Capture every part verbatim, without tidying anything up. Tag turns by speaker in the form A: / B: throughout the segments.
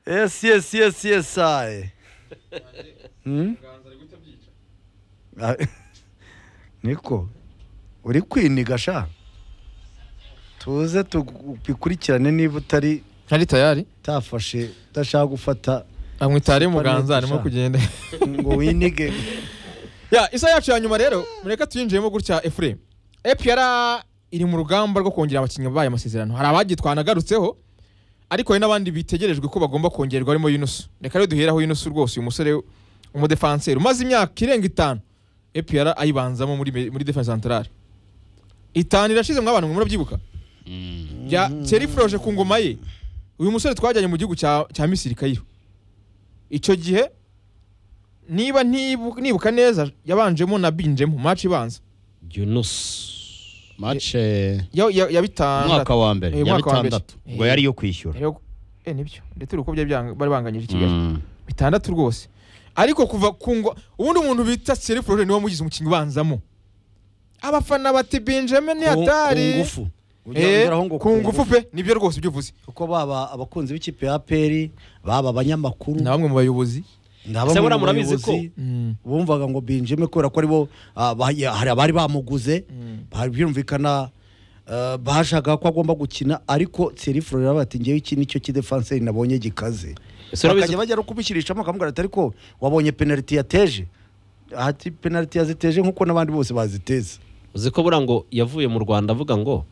A: yes yes yes yes I hmm niko uri kwiniga sha tuze tubikurikirane niba utari
B: ari tayari
A: tafashe ndashaka gufata
B: amwitare muganza arimo kugenda
A: ngo winige
B: ya isa yacu ya nyuma rero mureka tuyinjiyemo gutya Efrem A P R iri mu rugamba rwo kongera abakinnyi babaye amasezerano hari abagitwanagarutseho ariko hari nabandi bitegerejwe ko bagomba kongerwa arimo Yunus reka rero duheraho Yunus rwose uyu musore umudefenseur umaze imyaka irenga itanu A P R ayibanzamo muri muri defense centrale itanu irashize mwabantu ngo murabyibuka ya Thierry Froge ku ngoma ye uyu musore twajyanye mu gihugu cya cya Misiri Cairo ico gihe niba nibuka neza yabanjemo na binjemo match ibanza
C: Yunus match
B: ya ya bitanu
C: mwaka wa mbere ya bitandatu ngo yari yo kwishyura
B: eh nibyo ndetse uko bya bari banganyije Kigali bitandatu rwose ariko kuva kungwa ubundi umuntu bita Thierry Froge niwe mugize umukinyi banzamo abafana bati Benjamin Yatari
A: kungufu
B: ugeraho ngo kungufu pe nibyo rwose byuvuze
A: uko baba abakunzi b'ikipe ya A P R baba abanyamakuru
B: na bamwe mu bayobozi
C: ndabona murabizi ko
A: bumvaga ngo Benjamin kubera ko aribo hari abari bamuguze byumvikana bashaga ko agomba gukina ariko Thierry Froge bati ngiye iki nicyo ki defenseur nabonye gikaze bakajya bajya no kubishirishamo akamubwira ati ariko wabonye penalty yateje ati penalty yaziteje nkuko nabandi bose baziteze
C: uzi ko burango yavuye mu Rwanda avuga ngo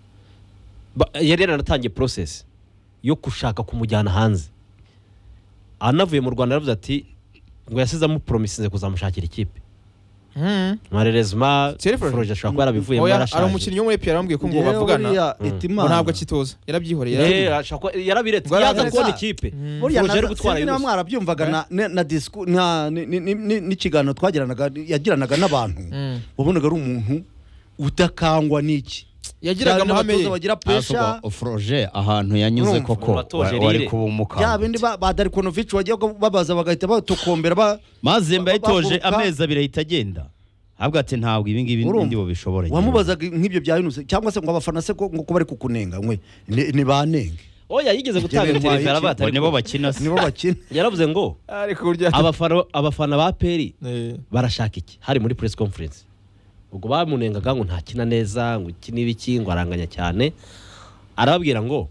C: yari yaratangiye process yo kushaka kumujyana hanze anavuye mu Rwanda yaravuze ati ngo yasizamo promises kuzamushakira ikipe
B: Mhm.
C: Malheureusement Froge ashaka ko yarabivuye muri arashaje.
B: Ari umukinnyi wo muri A P R bambwiye ko ngo bavugana. Ntabwo kitoza. Yarabyihoreye.
C: Eh ashaka yarabiretse yaza kubona ikipe.
A: Froge gutwara Yunus. Mwarabyumvaga na na discours na ni kigano twagiranaga yagiranaga n'abantu. Ubunaga ari umuntu udakangwa niki.
B: Yagiraga amahame
A: bagira pressure
C: Froge ahantu yanyuze koko wari kubumuka.
A: Ya bindi ba Darkonovic wagiye babaza bagahita batukombera ba
C: Mazembe yitoje amezi abiri ahitagenda. Ahubwo ati ntabwo ibi ngibi ndi bo bishobora.
A: Wamubazaga nk'ibyo bya Yunus cyangwa se ngo abafana se ko ngo bari kukunenga nkwe ni banenge.
C: Oya yigeze gutanga interview arabata nibo bakina
A: nibo bakina.
C: Yaravuze ngo
B: ariko urya
C: abafana abafana ba P R barashaka iki hari muri press conference. Ubwo bamunengaga ngo ntakina neza ngo iki n'ibiki ngo aranganya cyane arababwira ngo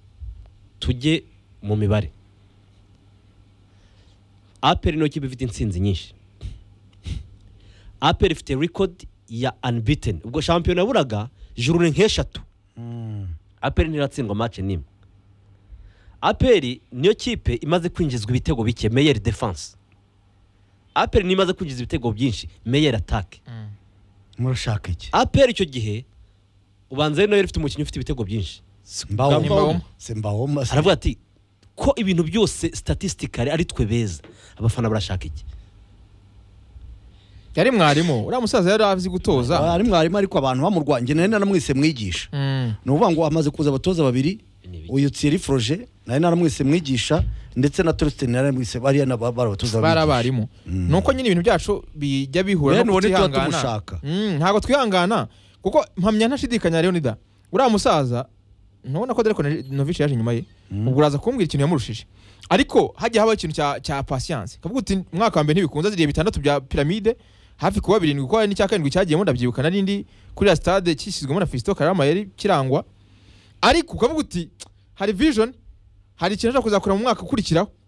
C: tujye mu mibare A P R no kibe ifite insinzi nyinshi A P R ifite record ya unbeaten ubwo champion yaburaga journée nk'eshatu A P R ntiratsindwa match nimwe A P R niyo kipe imaze kwinjizwa ibitego bike meilleure défense A P R ni imaze kwinjiza ibitego byinshi meilleure attaque
A: murashaka iki
C: A P R icyo gihe ubanze no ifite umukinnyi ufite ibitego byinshi
A: Simbaho Simbaho
C: aravuga ati ko ibintu byose statistically ari twe beza abafana barashaka iki
B: yari mwarimu uriya musaza yari azi gutoza
A: ari mwarimu ariko abantu bamurwanje nari naramwise mwigisha no uvuga ngo amaze kuza abatoza babiri uyu Thierry Froge nari naramwise mwigisha ndetse na Torsten naramwise bari na barabatoza
B: babiri barabarimu nuko nyine ibintu byacu bijya bihura no kutihangana ntago twihangana kuko mpamya ntashidikanya Leonida uriya musaza nubona ko Darkonovic yaje nyuma ye ubwo uraza kumbwira ikintu yamurushije ariko hajya haba ikintu cya cya patience kavuga uti mwaka wa mbere ntibikunza ziriye bitandatu bya pyramide hafi kuba birindwi ko ni cyakandwi cyagiyemo ndabyibuka narindi kuri ya stade kishyizwemo na Fiston Karama yari kirangwa ariko kavuga uti hari vision hari ikintu cyo kuzakora mu mwaka ukurikiraho